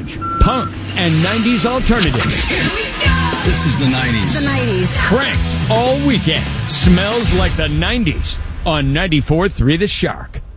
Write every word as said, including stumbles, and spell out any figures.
grunge, punk, and nineties alternative. This is the nineties. The nineties. Cranked all weekend. Smells like the nineties on ninety-four point three The Shark.